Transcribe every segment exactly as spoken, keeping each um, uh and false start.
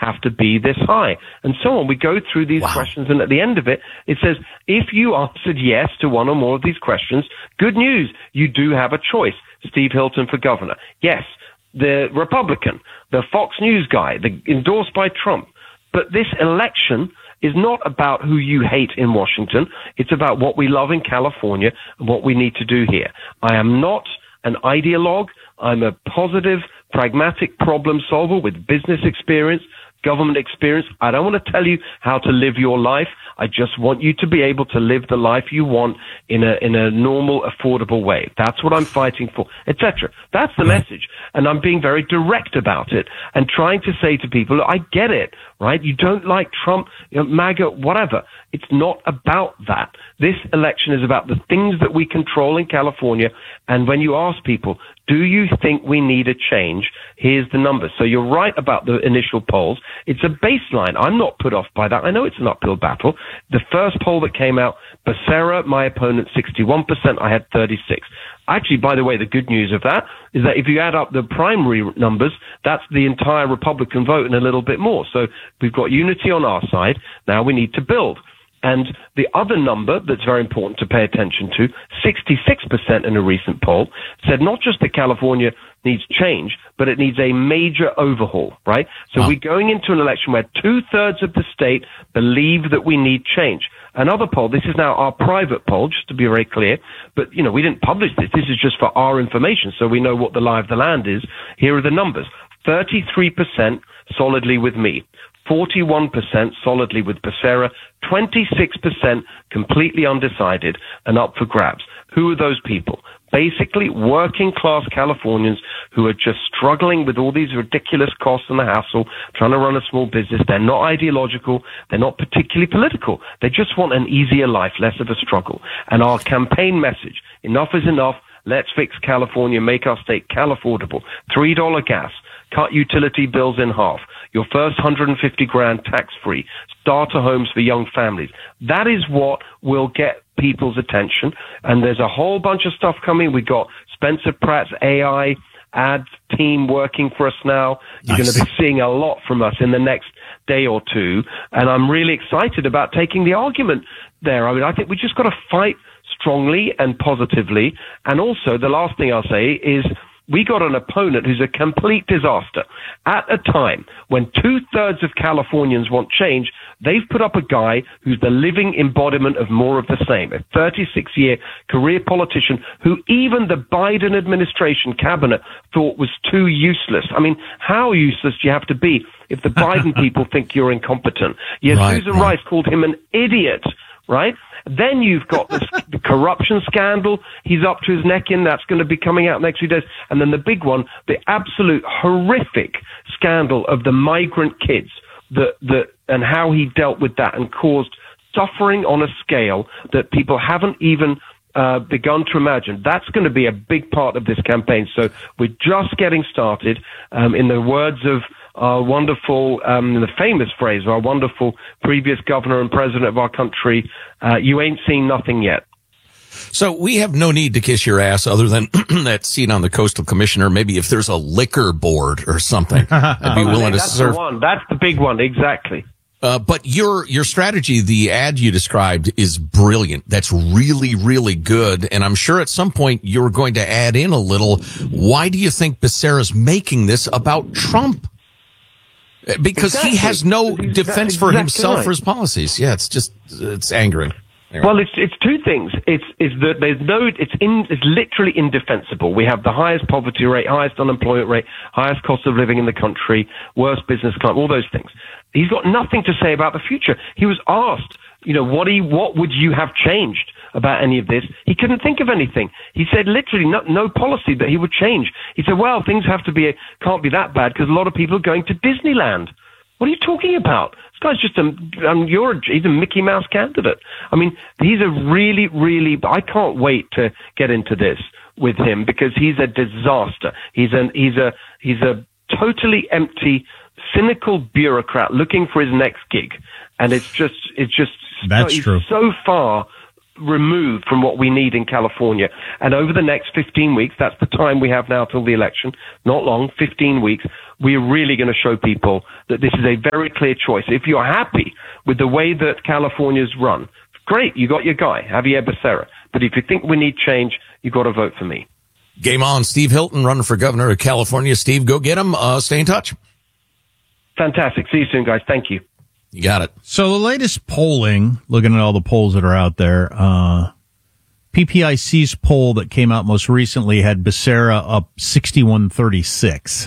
have to be this high? And so on. We go through these wow. questions, and at the end of it, it says, if you answered yes to one or more of these questions, good news, you do have a choice. Steve Hilton for governor. Yes, the Republican, the Fox News guy, the endorsed by Trump. But this election is not about who you hate in Washington. It's about what we love in California and what we need to do here. I am not an ideologue. I'm a positive, pragmatic problem solver with business experience, government experience. I don't want to tell you how to live your life. I just want you to be able to live the life you want in a in a normal, affordable way. That's what I'm fighting for, et cetera. That's the message. And I'm being very direct about it and trying to say to people, look, I get it, right? You don't like Trump, you know, MAGA, whatever. It's not about that. This election is about the things that we control in California. And when you ask people, do you think we need a change? Here's the numbers. So you're right about the initial polls. It's a baseline. I'm not put off by that. I know it's an uphill battle. The first poll that came out, Becerra, my opponent, sixty-one percent. I had thirty-six. Actually, by the way, the good news of that is that if you add up the primary numbers, that's the entire Republican vote and a little bit more. So we've got unity on our side. Now we need to build. And the other number that's very important to pay attention to, sixty-six percent in a recent poll, said not just that California needs change, but it needs a major overhaul, right? So wow. we're going into an election where two-thirds of the state believe that we need change. Another poll, this is now our private poll, just to be very clear, but, you know, we didn't publish this. This is just for our information, so we know what the lie of the land is. Here are the numbers. thirty-three percent solidly with me. forty-one percent solidly with Becerra, twenty-six percent completely undecided and up for grabs. Who are those people? Basically, working-class Californians who are just struggling with all these ridiculous costs and the hassle, trying to run a small business. They're not ideological. They're not particularly political. They just want an easier life, less of a struggle. And our campaign message, enough is enough. Let's fix California, make our state Cal-affordable. three dollars gas, cut utility bills in half. Your first one hundred fifty grand tax-free, starter homes for young families. That is what will get people's attention. And there's a whole bunch of stuff coming. We got Spencer Pratt's A I ad team working for us now. You're nice. Going to be seeing a lot from us in the next day or two. And I'm really excited about taking the argument there. I mean, I think we just got to fight strongly and positively. And also, the last thing I'll say is, we got an opponent who's a complete disaster. At a time when two-thirds of Californians want change, they've put up a guy who's the living embodiment of more of the same, a thirty-six-year career politician who even the Biden administration cabinet thought was too useless. I mean, how useless do you have to be if the Biden people think you're incompetent? Yes, right, Susan right. Rice called him an idiot, right? Then you've got this, the corruption scandal he's up to his neck in. That's going to be coming out next few days. And then the big one, the absolute horrific scandal of the migrant kids, the, the, and how he dealt with that and caused suffering on a scale that people haven't even uh, begun to imagine. That's going to be a big part of this campaign. So we're just getting started. Um, in the words of our wonderful, um, the famous phrase of our wonderful previous governor and president of our country, uh, you ain't seen nothing yet. So we have no need to kiss your ass other than that seat on the coastal commissioner. Maybe if there's a liquor board or something, I'd be willing to That's serve. The one. That's the big one. Exactly. Uh, but your, your strategy, the ad you described is brilliant. That's really, really good. And I'm sure at some point you're going to add in a little. Why do you think Becerra's making this about Trump? Because exactly. he has no He's defense exactly for himself right. or his policies. Yeah, it's just, it's angering. Anyway. Well, it's it's two things. It's it's that there's no it's in it's literally indefensible. We have the highest poverty rate, highest unemployment rate, highest cost of living in the country, worst business climate, all those things. He's got nothing to say about the future. He was asked, you know, what he what would you have changed about any of this? He couldn't think of anything. He said literally no, no policy that he would change. He said, well, things have to be can't be that bad because a lot of people are going to Disneyland. What are you talking about? This guy's just a, um, you're a, he's a Mickey Mouse candidate. I mean, he's a really, really, I can't wait to get into this with him because he's a disaster. He's an, he's a, he's a totally empty, cynical bureaucrat looking for his next gig. And it's just, it's just, That's so, true. He's so far removed from what we need in California. And over the next fifteen weeks, that's the time we have now till the election, not long, fifteen weeks, we are really going to show people that this is a very clear choice. If you're happy with the way that California's run, great, you got your guy, Javier Becerra. But if you think we need change, you've got to vote for me. Game on. Steve Hilton running for governor of California. Steve, go get him. Uh, stay in touch. Fantastic. See you soon, guys. Thank you. You got it. So the latest polling, looking at all the polls that are out there, uh, P P I C's poll that came out most recently had Becerra up sixty-one thirty-six.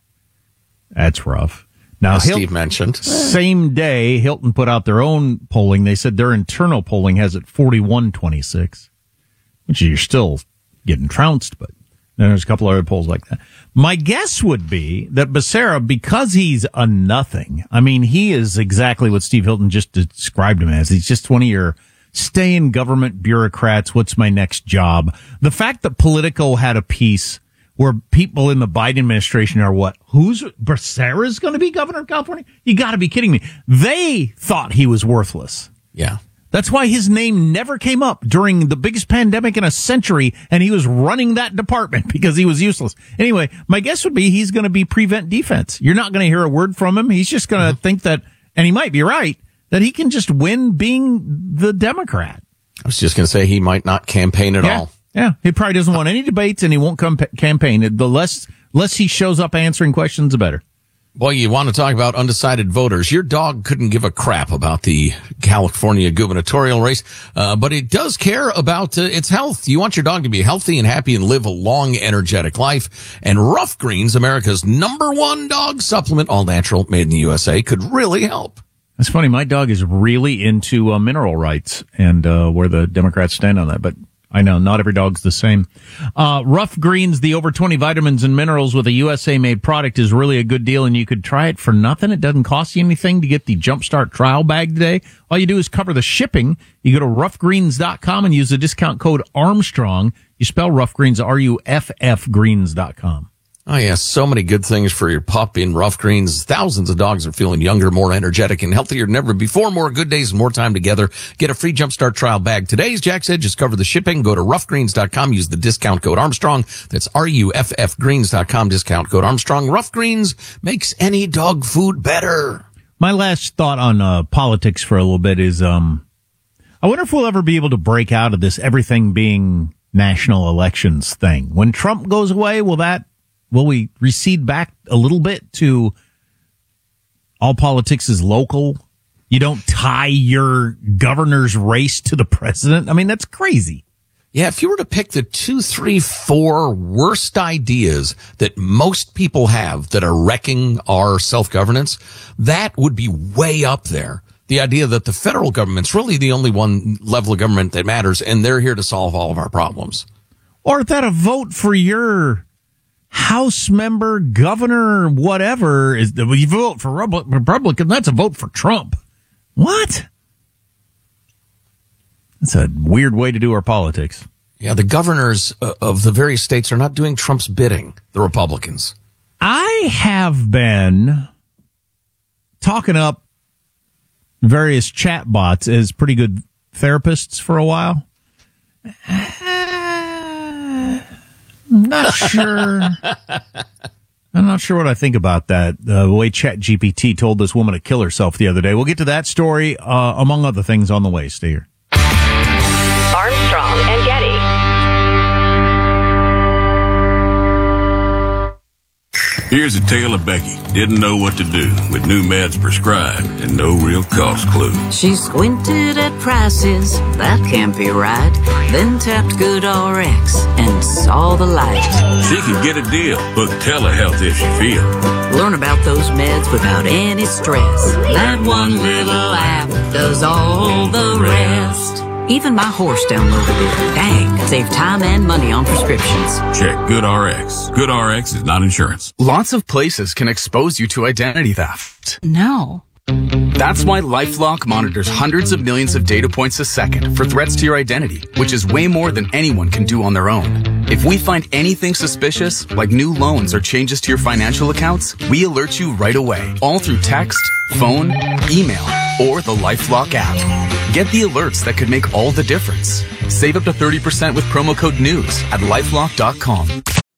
That's rough. Now, As Hil- Steve mentioned. Same day, Hilton put out their own polling. They said their internal polling has it forty-one twenty-six, which you're still getting trounced, but then there's a couple other polls like that. My guess would be that Becerra, because he's a nothing, I mean, he is exactly what Steve Hilton just described him as. He's just one of your stay in government bureaucrats. What's my next job? The fact that Politico had a piece where people in the Biden administration are what? Who's Becerra's going to be governor of California? You got to be kidding me. They thought he was worthless. Yeah. That's why his name never came up during the biggest pandemic in a century, and he was running that department because he was useless. Anyway, my guess would be he's going to be prevent defense. You're not going to hear a word from him. He's just going to mm-hmm. think that, and he might be right, that he can just win being the Democrat. I was just going to say he might not campaign at yeah. all. Yeah, he probably doesn't want any debates, and he won't come campaign. The less, less he shows up answering questions, the better. Boy, you want to talk about undecided voters. Your dog couldn't give a crap about the California gubernatorial race, uh, but it does care about uh, its health. You want your dog to be healthy and happy and live a long, energetic life. And Rough Greens, America's number one dog supplement, all natural, made in the U S A, could really help. That's funny. My dog is really into uh, mineral rights and uh, where the Democrats stand on that, but I know, not every dog's the same. Uh, Rough Greens, the over twenty vitamins and minerals with a U S A-made product is really a good deal, and you could try it for nothing. It doesn't cost you anything to get the Jumpstart trial bag today. All you do is cover the shipping. You go to rough greens dot com and use the discount code Armstrong. You spell Rough Greens, R U F F greens dot com. Oh, yeah, so many good things for your pup in Rough Greens. Thousands of dogs are feeling younger, more energetic, and healthier than ever before. More good days and more time together. Get a free Jumpstart trial bag today. As Jack said, just cover the shipping. Go to rough greens dot com. Use the discount code Armstrong. That's R U F F greens dot com, discount code Armstrong. Rough Greens makes any dog food better. My last thought on uh, politics for a little bit is um, I wonder if we'll ever be able to break out of this everything being national elections thing. When Trump goes away, will that Will we recede back a little bit to all politics is local? You don't tie your governor's race to the president? I mean, that's crazy. Yeah, if you were to pick the two, three, four worst ideas that most people have that are wrecking our self-governance, that would be way up there. The idea that the federal government's really the only one level of government that matters, and they're here to solve all of our problems. Or that a vote for your House member, governor, whatever, is well, you vote for Republican, that's a vote for Trump. What? That's a weird way to do our politics. Yeah, the governors of the various states are not doing Trump's bidding, the Republicans. I have been talking up various chatbots as pretty good therapists for a while. I'm not sure. I'm not sure what I think about that. Uh, the way ChatGPT told this woman to kill herself the other day. We'll get to that story, uh, among other things, on the way. Stay here. Armstrong and Getty. Here's a tale of Becky. Didn't know what to do with new meds prescribed and no real cost clue. She squinted at prices, that can't be right. Then tapped GoodRx and saw the light. She can get a deal. Book telehealth if she feels. Learn about those meds without any stress. That one little app does all the rest. Even my horse downloaded it. Dang, save time and money on prescriptions. Check GoodRx. GoodRx is not insurance. Lots of places can expose you to identity theft. No. That's why LifeLock monitors hundreds of millions of data points a second for threats to your identity, which is way more than anyone can do on their own. If we find anything suspicious, like new loans or changes to your financial accounts, we alert you right away, all through text, phone, email, or the LifeLock app. Get the alerts that could make all the difference. Save up to thirty percent with promo code NEWS at LifeLock dot com.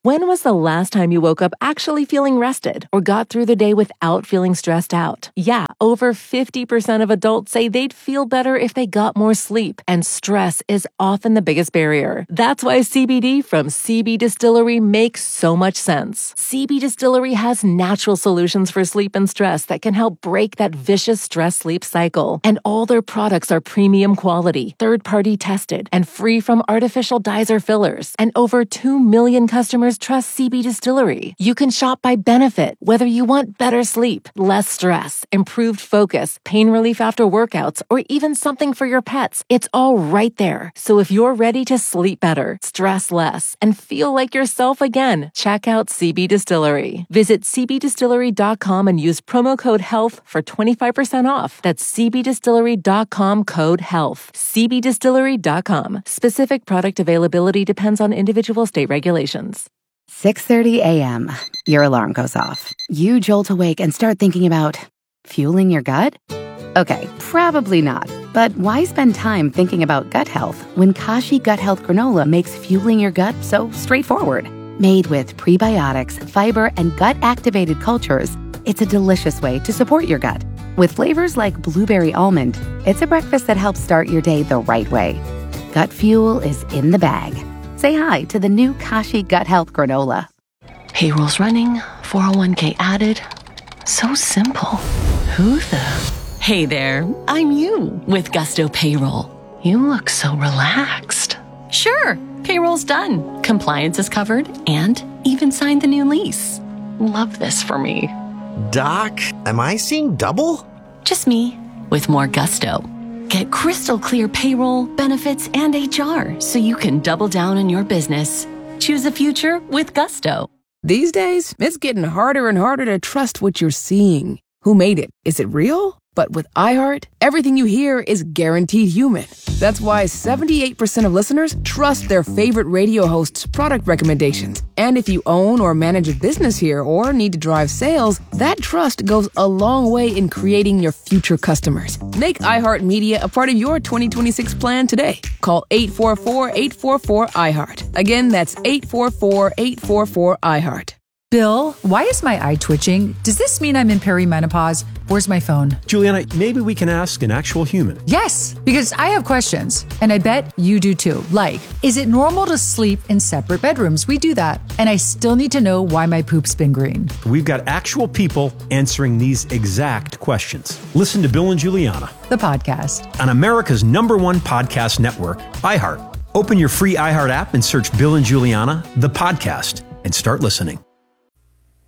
When was the last time you woke up actually feeling rested or got through the day without feeling stressed out? Yeah, over fifty percent of adults say they'd feel better if they got more sleep, and stress is often the biggest barrier. That's why C B D from C B Distillery makes so much sense. C B Distillery has natural solutions for sleep and stress that can help break that vicious stress-sleep cycle. And all their products are premium quality, third-party tested, and free from artificial dyes or fillers. And over two million customers trust C B Distillery. You can shop by benefit, whether you want better sleep, less stress, improved focus, pain relief after workouts, or even something for your pets. It's all right there. So if you're ready to sleep better, stress less, and feel like yourself again, check out C B Distillery. Visit c b distillery dot com and use promo code HEALTH for twenty-five percent off. That's c b distillery dot com code HEALTH. c b distillery dot com. Specific product availability depends on individual state regulations. six thirty a.m. Your alarm goes off. You jolt awake and start thinking about fueling your gut? Okay, probably not. But why spend time thinking about gut health when Kashi Gut Health Granola makes fueling your gut so straightforward? Made with prebiotics, fiber, and gut-activated cultures, it's a delicious way to support your gut. With flavors like blueberry almond, it's a breakfast that helps start your day the right way. Gut fuel is in the bag. Say hi to the new Kashi Gut Health Granola. Payroll's running, four oh one k added. So simple. Who the... Hey there, I'm you with Gusto Payroll. You look so relaxed. Sure, payroll's done. Compliance is covered and even signed the new lease. Love this for me. Doc, am I seeing double? Just me with more gusto. Get crystal clear payroll, benefits, and H R so you can double down on your business. Choose a future with Gusto. These days, it's getting harder and harder to trust what you're seeing. Who made it? Is it real? But with iHeart, everything you hear is guaranteed human. That's why seventy-eight percent of listeners trust their favorite radio hosts' product recommendations. And if you own or manage a business here or need to drive sales, that trust goes a long way in creating your future customers. Make iHeartMedia a part of your twenty twenty-six plan today. Call eight four four, eight four four, iHeart. Again, that's eight four four, eight four four, iHeart. Bill, why is my eye twitching? Does this mean I'm in perimenopause? Where's my phone? Juliana, maybe we can ask an actual human. Yes, because I have questions, and I bet you do too. Like, is it normal to sleep in separate bedrooms? We do that. And I still need to know why my poop's been green. We've got actual people answering these exact questions. Listen to Bill and Juliana, the podcast, on America's number one podcast network, iHeart. Open your free iHeart app and search Bill and Juliana, the podcast, and start listening.